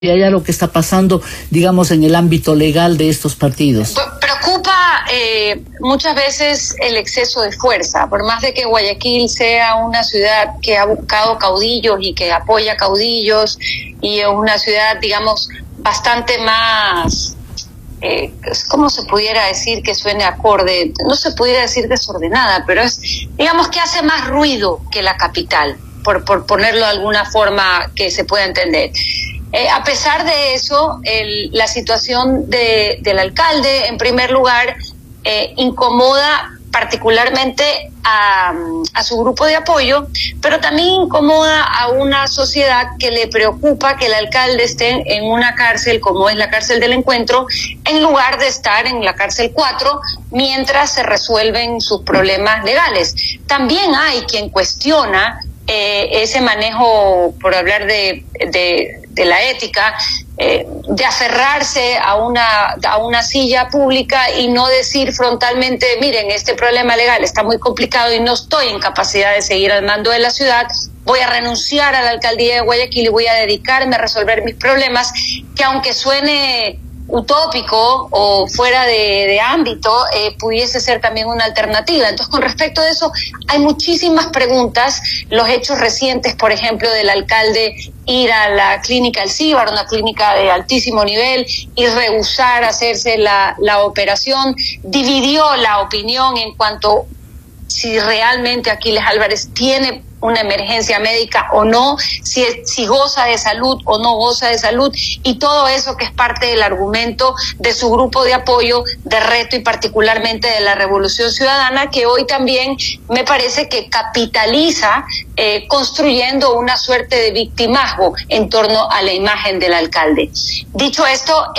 y allá lo que está pasando, digamos, en el ámbito legal de estos partidos? Preocupa muchas veces el exceso de fuerza, por más de que Guayaquil sea una ciudad que ha buscado caudillos y que apoya caudillos, y es una ciudad, digamos, bastante más, ¿cómo se pudiera decir que suene acorde? No se pudiera decir desordenada, pero es, digamos, que hace más ruido que la capital, por ponerlo de alguna forma que se pueda entender. A pesar de eso, la situación del alcalde, en primer lugar, incomoda particularmente a su grupo de apoyo, pero también incomoda a una sociedad que le preocupa que el alcalde esté en una cárcel como es la cárcel del Encuentro, en lugar de estar en la cárcel 4 mientras se resuelven sus problemas legales. También hay quien cuestiona ese manejo, por hablar de la ética, de aferrarse a una silla pública y no decir frontalmente, miren, este problema legal está muy complicado y no estoy en capacidad de seguir al mando de la ciudad, voy a renunciar a la alcaldía de Guayaquil y voy a dedicarme a resolver mis problemas, que aunque suene utópico o fuera de ámbito, pudiese ser también una alternativa. Entonces, con respecto a eso, hay muchísimas preguntas. Los hechos recientes, por ejemplo, del alcalde ir a la clínica Alcíbar, una clínica de altísimo nivel, y rehusar hacerse la operación, dividió la opinión en cuanto si realmente Aquiles Álvarez tiene una emergencia médica o no, si goza de salud o no goza de salud, y todo eso que es parte del argumento de su grupo de apoyo de Reto y particularmente de la Revolución Ciudadana, que hoy también me parece que capitaliza construyendo una suerte de victimazgo en torno a la imagen del alcalde. Dicho esto,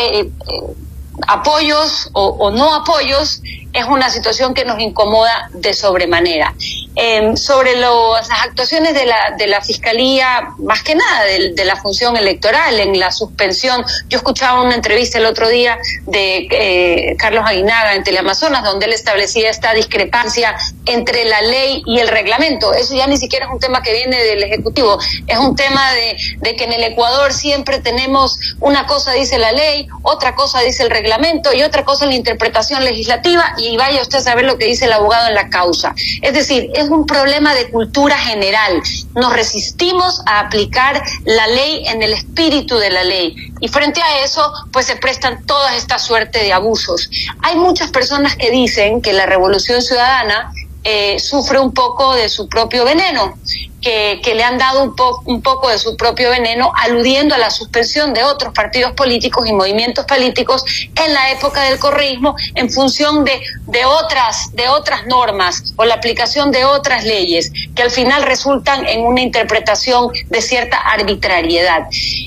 apoyos o no apoyos es una situación que nos incomoda de sobremanera. Sobre las actuaciones de la Fiscalía, más que nada de la función electoral, en la suspensión, yo escuchaba una entrevista el otro día de Carlos Aguinaga en Teleamazonas, donde él establecía esta discrepancia entre la ley y el reglamento. Eso ya ni siquiera es un tema que viene del Ejecutivo, es un tema de que en el Ecuador siempre tenemos una cosa dice la ley, otra cosa dice el reglamento y otra cosa la interpretación legislativa, y vaya usted a saber lo que dice el abogado en la causa. Es decir, es un problema de cultura general. Nos resistimos a aplicar la ley en el espíritu de la ley, y frente a eso pues se prestan toda esta suerte de abusos. Hay muchas personas que dicen que la Revolución Ciudadana sufre un poco de su propio veneno, que le han dado un poco de su propio veneno, aludiendo a la suspensión de otros partidos políticos y movimientos políticos en la época del correísmo en función de otras normas o la aplicación de otras leyes que al final resultan en una interpretación de cierta arbitrariedad.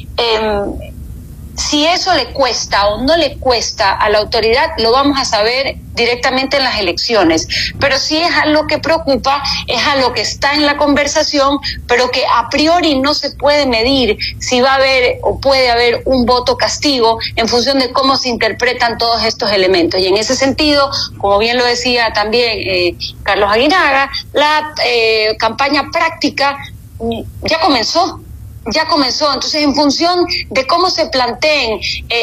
Si eso le cuesta o no le cuesta a la autoridad, lo vamos a saber directamente en las elecciones. Pero si es algo que preocupa, es algo que está en la conversación, pero que a priori no se puede medir si va a haber o puede haber un voto castigo en función de cómo se interpretan todos estos elementos. Y en ese sentido, como bien lo decía también Carlos Aguinaga, la campaña práctica ya comenzó. Entonces, en función de cómo se planteen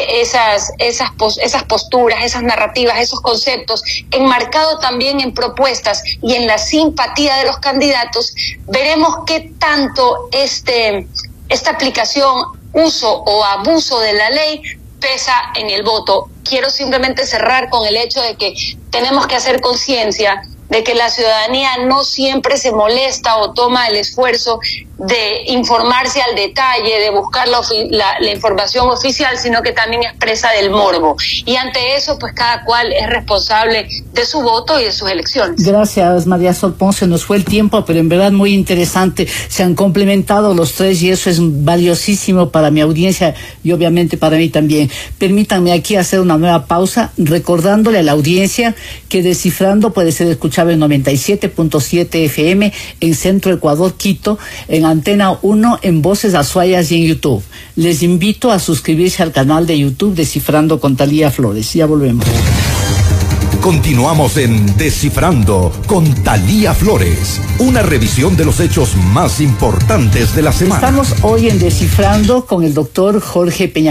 esas posturas, esas narrativas, esos conceptos, enmarcado también en propuestas y en la simpatía de los candidatos, veremos qué tanto esta aplicación, uso o abuso de la ley pesa en el voto. Quiero simplemente cerrar con el hecho de que tenemos que hacer conciencia de que la ciudadanía no siempre se molesta o toma el esfuerzo de informarse al detalle, de buscar la información oficial, sino que también es presa del morbo. Y ante eso, pues cada cual es responsable de su voto y de sus elecciones. Gracias, María Sol Ponce. Nos fue el tiempo, pero en verdad muy interesante. Se han complementado los tres y eso es valiosísimo para mi audiencia y obviamente para mí también. Permítanme aquí hacer una nueva pausa, recordándole a la audiencia que Descifrando puede ser escuchado en 97.7 FM en Centro Ecuador, Quito, en Antena 1, en Voces Azuayas y en YouTube. Les invito a suscribirse al canal de YouTube Descifrando con Thalía Flores. Ya volvemos. Continuamos en Descifrando con Thalía Flores, una revisión de los hechos más importantes de la semana. Estamos hoy en Descifrando con el doctor Jorge Peña